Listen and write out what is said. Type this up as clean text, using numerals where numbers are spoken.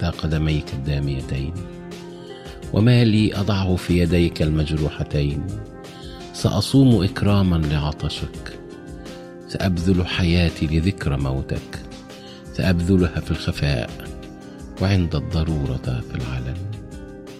تحت قدميك الداميتين، وما لي أضعه في يديك المجروحتين. سأصوم إكراما لعطشك، سأبذل حياتي لذكرى موتك، سأبذلها في الخفاء وعند الضرورة في العلن.